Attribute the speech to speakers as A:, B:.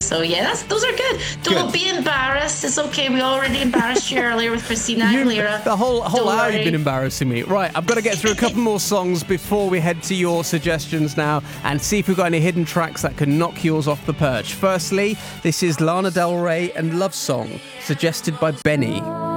A: So yeah, those are good. Don't be embarrassed. It's okay. We already embarrassed you earlier with Christina Aguilera.
B: The whole
A: Don't
B: hour
A: worry.
B: you've been embarrassing me. Right, I've got to get through a couple more songs before we head to your suggestions now and see if we've got any hidden tracks that can knock yours off the perch. Firstly, this is Lana Del Rey and Love Song, suggested by Benny.